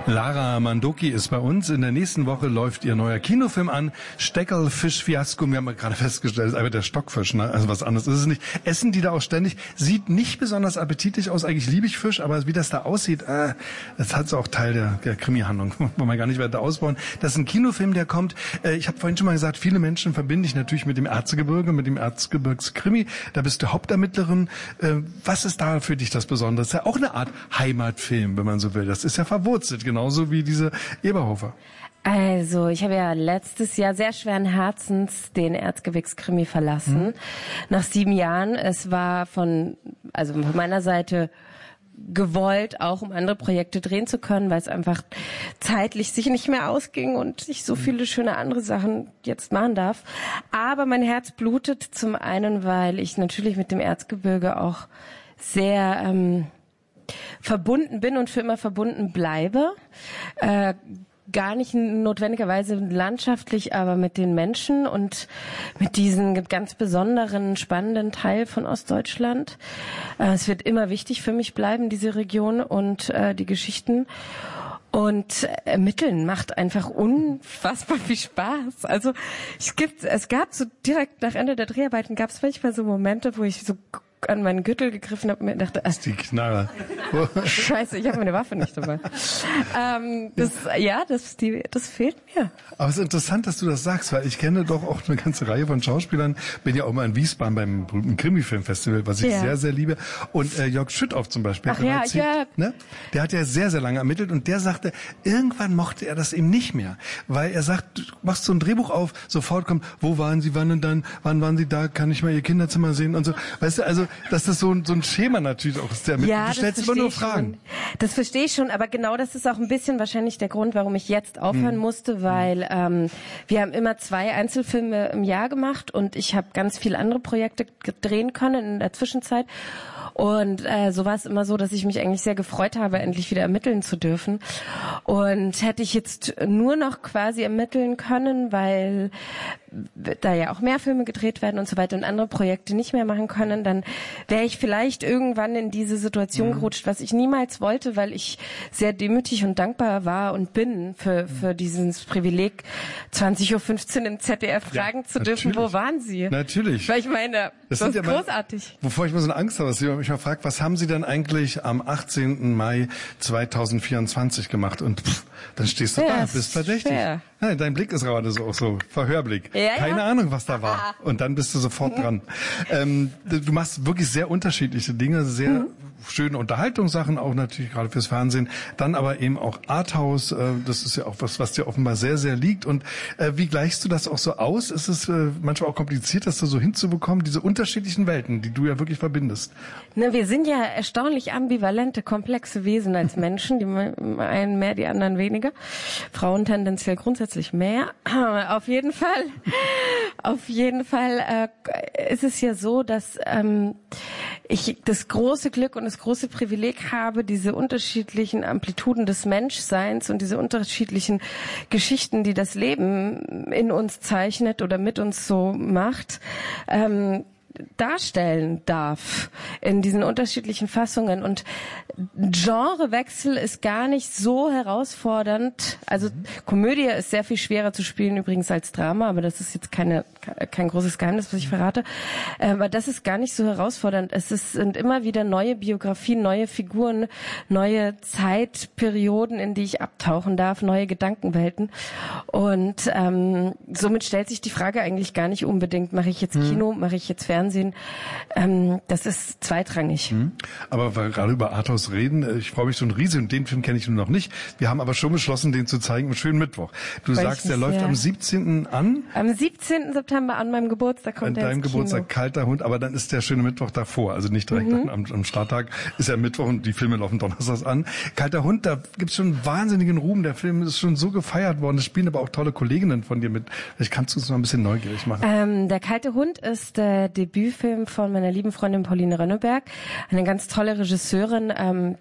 Lara Mandoki ist bei uns. In der nächsten Woche läuft ihr neuer Kinofilm an. Steckelfisch-Fiasko. Wir haben gerade festgestellt, es ist einfach der Stockfisch, ne? Also was anderes ist es nicht. Essen die da auch ständig. Sieht nicht besonders appetitlich aus. Eigentlich liebe ich Fisch, aber wie das da aussieht, das hat so auch Teil der Krimi-Handlung. Wollen wir gar nicht weiter ausbauen. Das ist ein Kinofilm, der kommt. Ich habe vorhin schon mal gesagt, viele Menschen verbinde ich natürlich mit dem Erzgebirge, mit dem Erzgebirgskrimi. Da bist du Hauptermittlerin. Was ist da für dich das Besondere? Das ist ja auch eine Art Heimatfilm, wenn man so will. Das ist ja verwurzelt, genauso wie diese Eberhofer. Also, ich habe ja letztes Jahr sehr schweren Herzens den Erzgebirgskrimi verlassen. Nach 7 Jahren. Es war von meiner Seite gewollt, auch um andere Projekte drehen zu können, weil es einfach zeitlich sich nicht mehr ausging und ich so viele schöne andere Sachen jetzt machen darf. Aber mein Herz blutet zum einen, weil ich natürlich mit dem Erzgebirge auch sehr verbunden bin und für immer verbunden bleibe. Gar nicht notwendigerweise landschaftlich, aber mit den Menschen und mit diesem ganz besonderen, spannenden Teil von Ostdeutschland. Es wird immer wichtig für mich bleiben, diese Region und die Geschichten. Und ermitteln macht einfach unfassbar viel Spaß. Also es gab so direkt nach Ende der Dreharbeiten gab es manchmal so Momente, wo ich so an meinen Gürtel gegriffen habe und mir dachte, das ist die Knarre. Scheiße, ich habe meine Waffe nicht dabei. Das fehlt mir. Aber es ist interessant, dass du das sagst, weil ich kenne doch auch eine ganze Reihe von Schauspielern. Bin ja auch mal in Wiesbaden beim berühmten Krimi-Filmfestival, was ich sehr, sehr liebe. Und Jörg Schüttauf zum Beispiel. Ne? Der hat ja sehr, sehr lange ermittelt und der sagte, irgendwann mochte er das eben nicht mehr. Weil er sagt, du machst so ein Drehbuch auf, sofort kommt, wo waren Sie, wann waren Sie da, kann ich mal Ihr Kinderzimmer sehen und so. Weißt du, also dass das so ein Schema natürlich auch ist. Du stellst immer nur Fragen. Das verstehe ich schon, aber genau das ist auch ein bisschen wahrscheinlich der Grund, warum ich jetzt aufhören musste, weil wir haben immer 2 Einzelfilme im Jahr gemacht und ich habe ganz viele andere Projekte drehen können in der Zwischenzeit. Und so war es immer so, dass ich mich eigentlich sehr gefreut habe, endlich wieder ermitteln zu dürfen. Und hätte ich jetzt nur noch quasi ermitteln können, weil da ja auch mehr Filme gedreht werden und so weiter und andere Projekte nicht mehr machen können, dann wäre ich vielleicht irgendwann in diese Situation gerutscht, was ich niemals wollte, weil ich sehr demütig und dankbar war und bin für dieses Privileg, 20:15 Uhr im ZDF fragen zu dürfen, wo waren Sie? Natürlich. Weil ich meine, das ist ja großartig. Wovor ich mal so eine Angst habe, dass jemand mich mal fragt, was haben Sie denn eigentlich am 18. Mai 2024 gemacht? Und dann stehst du da, bist verdächtig. Nein, dein Blick ist gerade so Verhörblick. Ja, keine Ahnung, was da war. Und dann bist du sofort dran. Du machst wirklich sehr unterschiedliche Dinge, sehr schöne Unterhaltungssachen, auch natürlich gerade fürs Fernsehen. Dann aber eben auch Arthouse, das ist ja auch was dir offenbar sehr, sehr liegt. Und wie gleichst du das auch so aus? Ist es manchmal auch kompliziert, das so hinzubekommen, diese unterschiedlichen Welten, die du ja wirklich verbindest? Na, wir sind ja erstaunlich ambivalente, komplexe Wesen als Menschen, die einen mehr, die anderen weniger. Frauen tendenziell grundsätzlich mehr. Auf jeden Fall ist es ja so, dass ich das große Glück und das große Privileg habe, diese unterschiedlichen Amplituden des Menschseins und diese unterschiedlichen Geschichten, die das Leben in uns zeichnet oder mit uns so macht, darstellen darf in diesen unterschiedlichen Fassungen. Und Genrewechsel ist gar nicht so herausfordernd. Also Komödie ist sehr viel schwerer zu spielen übrigens als Drama, aber das ist jetzt kein großes Geheimnis, was ich verrate. Aber das ist gar nicht so herausfordernd. Sind immer wieder neue Biografien, neue Figuren, neue Zeitperioden, in die ich abtauchen darf, neue Gedankenwelten. Und somit stellt sich die Frage eigentlich gar nicht unbedingt, mache ich jetzt Kino, mache ich jetzt Fernsehen? Das ist zweitrangig. Aber weil wir gerade über Arthouse reden, ich freue mich schon riesig und den Film kenne ich nur noch nicht. Wir haben aber schon beschlossen, den zu zeigen am schönen Mittwoch. Du sagst, der läuft am 17. an? Am 17. September an meinem Geburtstag kommt er ins Kino. An deinem Geburtstag, Kalter Hund, aber dann ist der schöne Mittwoch davor, also nicht direkt am Starttag, ist ja Mittwoch und die Filme laufen donnerstags an. Kalter Hund, da gibt's schon wahnsinnigen Ruhm, der Film ist schon so gefeiert worden, es spielen aber auch tolle Kolleginnen von dir mit. Vielleicht kannst du uns noch ein bisschen neugierig machen. Der Kalte Hund ist der Debütfilm von meiner lieben Freundin Pauline Rönneberg, eine ganz tolle Regisseurin,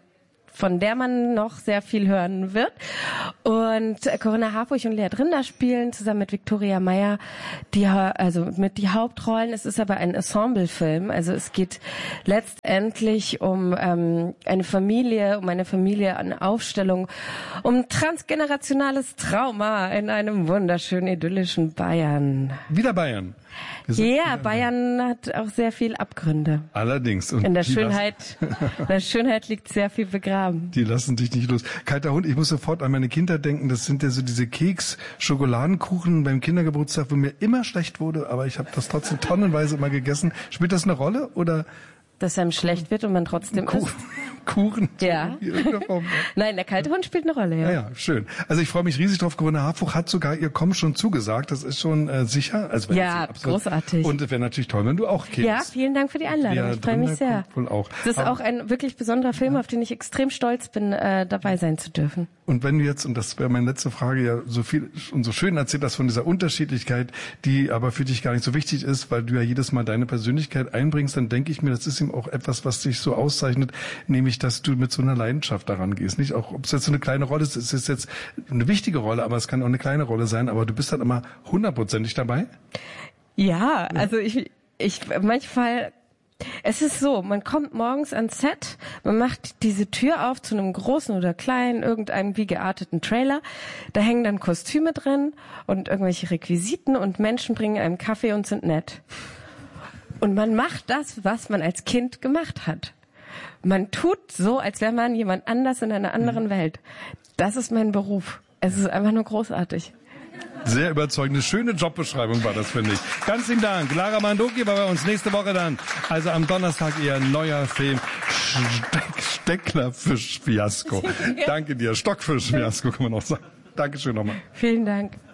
von der man noch sehr viel hören wird. Und Corinna Harfouch und Lea Drinder spielen zusammen mit Victoria Meyer die Hauptrollen. Es ist aber ein Ensemblefilm. Also es geht letztendlich um eine Familie an Aufstellung, um transgenerationales Trauma in einem wunderschönen, idyllischen Bayern. Wieder Bayern. Ja, Bayern hat auch sehr viel Abgründe. Allerdings. Und in der Schönheit liegt sehr viel begraben. Die lassen dich nicht los. Kalter Hund, ich muss sofort an meine Kindheit denken. Das sind ja so diese Schokoladenkuchen beim Kindergeburtstag, wo mir immer schlecht wurde, aber ich habe das trotzdem tonnenweise immer gegessen. Spielt das eine Rolle oder? Dass einem schlecht wird und man trotzdem isst. Kuchen? Ja. Nein, der kalte Hund spielt eine Rolle, ja. Ja, schön. Also ich freue mich riesig drauf. Corinna Harfouch hat sogar ihr Kommen schon zugesagt. Das ist schon sicher. Also ja, großartig. Und es wäre natürlich toll, wenn du auch kämst. Ja, vielen Dank für die Einladung. Ja, ich freue mich sehr. Wohl auch. Das ist auch ein wirklich besonderer Film, auf den ich extrem stolz bin, dabei sein zu dürfen. Und wenn du jetzt, und das wäre meine letzte Frage, ja so viel und so schön erzählt hast von dieser Unterschiedlichkeit, die aber für dich gar nicht so wichtig ist, weil du ja jedes Mal deine Persönlichkeit einbringst, dann denke ich mir, das ist eben auch etwas, was dich so auszeichnet, nämlich, dass du mit so einer Leidenschaft daran gehst. Nicht auch, ob es jetzt so eine kleine Rolle ist, es ist jetzt eine wichtige Rolle, aber es kann auch eine kleine Rolle sein, aber du bist halt immer 100%ig dabei? Ja, also ich manchmal, es ist so, man kommt morgens ans Set, man macht diese Tür auf zu einem großen oder kleinen, irgendeinem wie gearteten Trailer, da hängen dann Kostüme drin und irgendwelche Requisiten und Menschen bringen einem Kaffee und sind nett. Und man macht das, was man als Kind gemacht hat. Man tut so, als wäre man jemand anders in einer anderen Welt. Das ist mein Beruf. Es ist einfach nur großartig. Sehr überzeugende, schöne Jobbeschreibung war das, finde ich. Ganz lieben Dank. Lara Mandoki war bei uns nächste Woche dann. Also am Donnerstag ihr neuer Film Stecklerfisch-Fiasko. Danke dir. Stockfisch-Fiasko kann man auch sagen. Dankeschön nochmal. Vielen Dank.